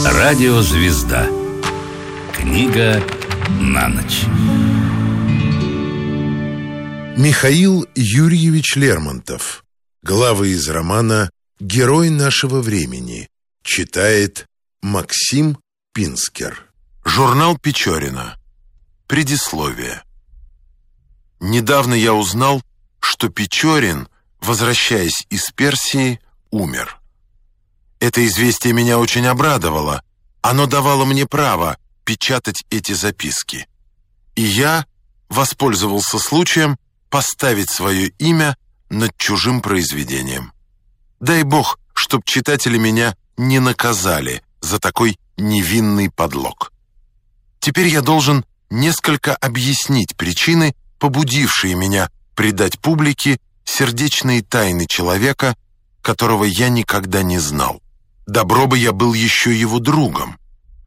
Радиозвезда. Книга на ночь. Михаил Юрьевич Лермонтов. Главы из романа «Герой нашего времени». Читает Максим Пинскер. Журнал Печорина. Предисловие. Недавно я узнал, что Печорин, возвращаясь из Персии, умер. Это известие меня очень обрадовало. Оно давало мне право печатать эти записки. И я воспользовался случаем поставить свое имя над чужим произведением. Дай Бог, чтоб читатели меня не наказали за такой невинный подлог. Теперь я должен несколько объяснить причины, побудившие меня предать публике сердечные тайны человека, которого я никогда не знал. Добро бы я был еще его другом.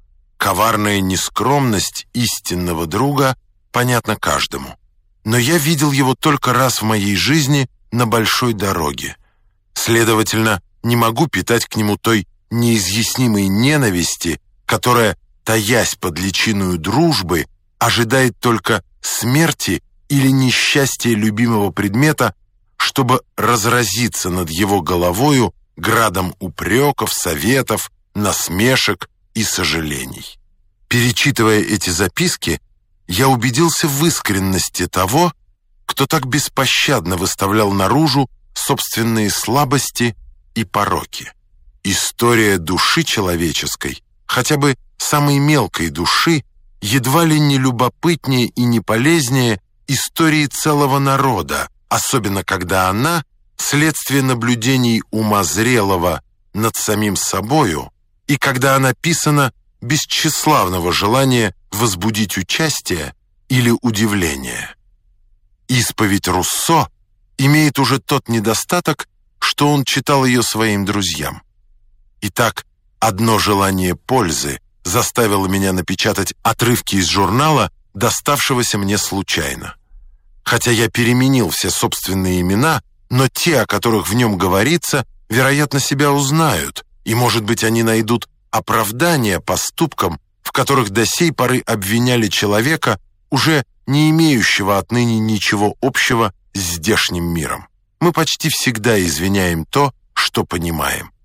Коварная нескромность истинного друга понятна каждому. Но я видел его только раз в моей жизни на большой дороге. Следовательно, не могу питать к нему той неизъяснимой ненависти, которая, таясь под личиною дружбы, ожидает только смерти или несчастья любимого предмета, чтобы разразиться над его головою градом упреков, советов, насмешек и сожалений. Перечитывая эти записки, я убедился в искренности того, кто так беспощадно выставлял наружу собственные слабости и пороки. История души человеческой, хотя бы самой мелкой души, едва ли не любопытнее и не полезнее истории целого народа, особенно когда она следствие наблюдений ума зрелого над самим собою, и когда она писана без тщеславного желания возбудить участие или удивление. Исповедь Руссо имеет уже тот недостаток, что он читал ее своим друзьям. Итак, одно желание пользы заставило меня напечатать отрывки из журнала, доставшегося мне случайно. Хотя я переменил все собственные имена, но те, о которых в нем говорится, вероятно, себя узнают, и, может быть, они найдут оправдание поступкам, в которых до сей поры обвиняли человека, уже не имеющего отныне ничего общего с здешним миром. Мы почти всегда извиняем то, что понимаем.